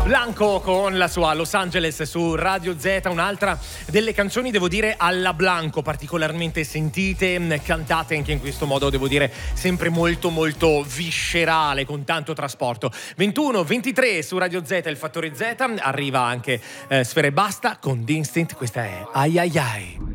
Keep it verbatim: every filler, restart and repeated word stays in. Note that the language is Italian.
Blanco con la sua Los Angeles su Radio Z, un'altra delle canzoni, devo dire, alla Blanco, particolarmente sentite, cantate anche in questo modo, devo dire, sempre molto molto viscerale, con tanto trasporto. ventuno ventitré su Radio Z, il fattore Z, arriva anche eh, Sfera Ebbasta con Distinct, questa è Ai Ai Ai.